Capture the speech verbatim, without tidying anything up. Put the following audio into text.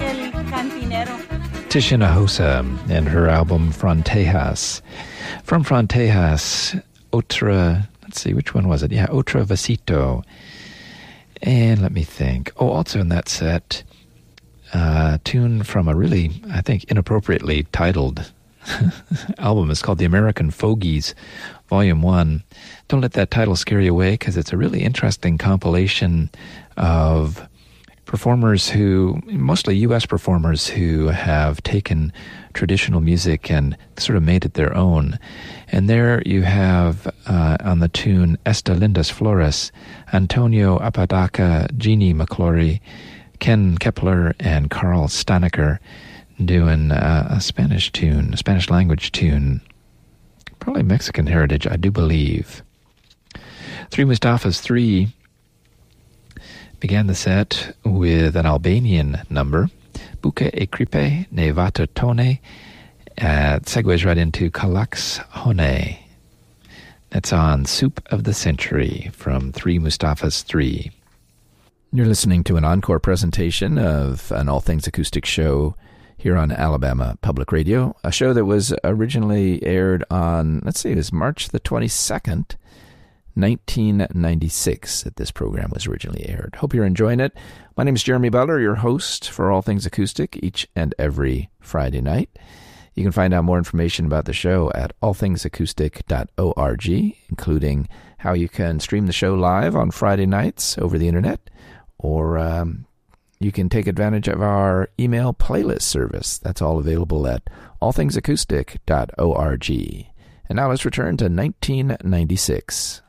El Cantinero. Tish Hinojosa and her album Frontejas. From Frontejas, Otra, let's see, which one was it? Yeah, Otra Vasito. And let me think. Oh, also in that set, uh, tune from a really, I think, inappropriately titled album. It's called The American Fogies, Volume one. Don't let that title scare you away, because it's a really interesting compilation of performers who, mostly U S performers, who have taken traditional music and sort of made it their own. And there you have, uh, on the tune Esta Lindas Flores, Antonio Apodaca, Jeannie McClory, Ken Kepler, and Carl Stanaker doing uh, a Spanish tune, a Spanish language tune. Probably Mexican heritage, I do believe. Three Mustafas Three began the set with an Albanian number, Buke e Kripe ne Vata Tone. Uh, it segues right into Kalax Hone. That's on Soup of the Century from Three Mustafas Three. You're listening to an encore presentation of an All Things Acoustic show here on Alabama Public Radio, a show that was originally aired on, let's see, it was March the twenty-second, nineteen ninety-six that this program was originally aired. Hope you're enjoying it. My name is Jeremy Butler, your host for All Things Acoustic each and every Friday night. You can find out more information about the show at all things acoustic dot org, including how you can stream the show live on Friday nights over the internet, or um, you can take advantage of our email playlist service. That's all available at all things acoustic dot org. And now let's return to nineteen ninety-six.